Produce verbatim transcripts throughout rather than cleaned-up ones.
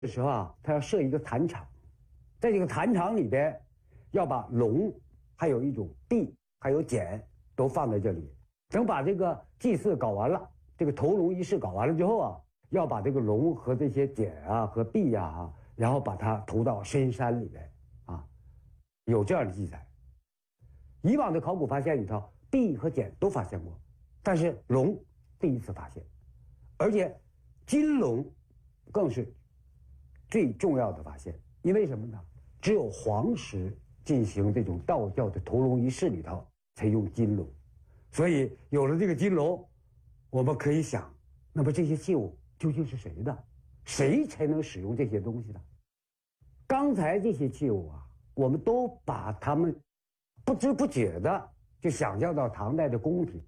的时候啊，他要设一个坛场，在这个坛场里边，要把龙，还有一种璧，还有简都放在这里。等把这个祭祀搞完了，这个投龙仪式搞完了之后啊，要把这个龙和这些简啊和璧啊，然后把它投到深山里边啊，有这样的记载。以往的考古发现里头，璧和简都发现过，但是龙第一次发现，而且金龙更是最重要的发现。因为什么呢？只有黄石进行这种道教的投龙仪式里头才用金龙，所以有了这个金龙，我们可以想，那么这些器物究竟是谁的？谁才能使用这些东西呢？刚才这些器物啊，我们都把它们不知不觉的就想象到唐代的宫廷，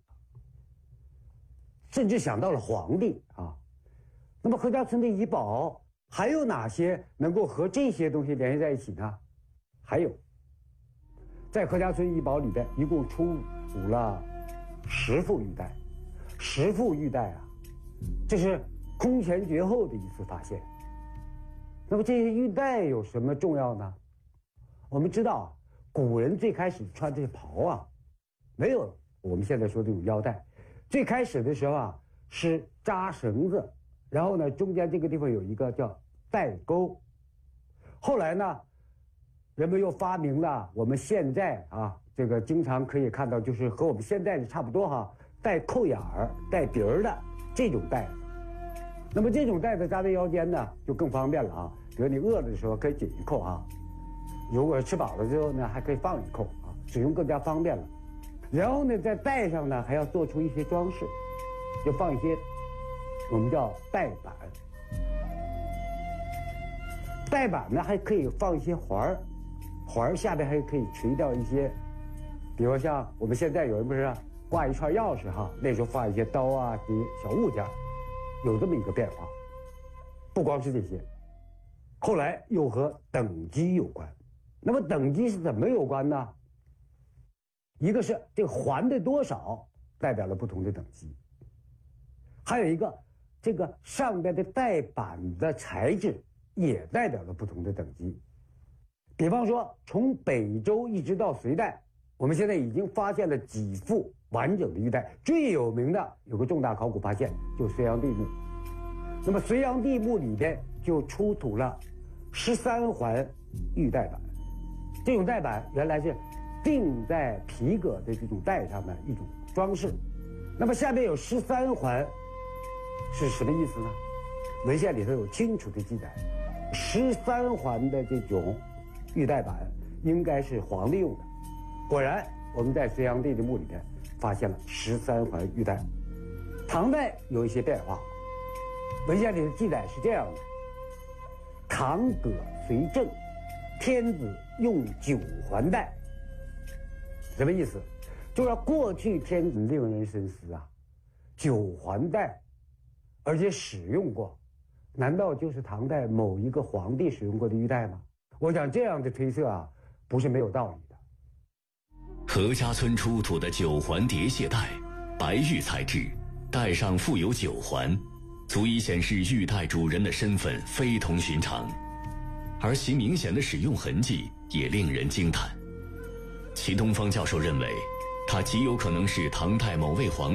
甚至想到了皇帝啊。那么何家村的遗宝还有哪些能够和这些东西联系在一起呢？还有，在何家村遗宝里边，一共出土了十副玉带。十副玉带啊，这是空前绝后的一次发现。那么这些玉带有什么重要呢？我们知道啊，古人最开始穿这些袍啊，没有我们现在说这种腰带。最开始的时候啊，是扎绳子，然后呢，中间这个地方有一个叫带钩。后来呢，人们又发明了我们现在啊，这个经常可以看到，就是和我们现在的差不多哈，带扣眼儿、带鼻儿的这种带子。那么这种带子扎在腰间呢，就更方便了啊。比如你饿了的时候可以紧一扣啊，如果吃饱了之后呢，还可以放一扣啊，使用更加方便了。然后呢，在带上呢还要做出一些装饰，就放一些我们叫带板。带板呢还可以放一些环儿，环儿下边还可以垂掉一些，比如像我们现在有人不是挂一串钥匙哈，那时候放一些刀啊这些小物件，有这么一个变化。不光是这些，后来又和等级有关。那么等级是怎么有关呢？一个是这个环的多少代表了不同的等级，还有一个这个上边的带板的材质也代表了不同的等级。比方说从北周一直到隋代，我们现在已经发现了几副完整的玉带，最有名的有个重大考古发现，就是隋炀帝墓。那么隋炀帝墓里边就出土了十三环玉带板，这种带板原来是钉在皮革的这种带上的一种装饰。那么下面有十三环是什么意思呢？文献里头有清楚的记载，十三环的这种玉带板应该是皇帝用的。果然我们在隋炀帝的墓里面发现了十三环玉带。唐代有一些变化，文献里的记载是这样的：唐葛隋郑，天子用九环带。什么意思？就是过去天子令人深思啊，九环带，而且使用过，难道就是唐代某一个皇帝使用过的玉带吗？我想这样的推测啊，不是没有道理的。 何家村出土的九环叠蟹带，白玉材质，带上附有九环，足以显示玉带主人的身份非同寻常，而其明显的使用痕迹也令人惊叹。齐东方教授认为，它极有可能是唐代某位皇帝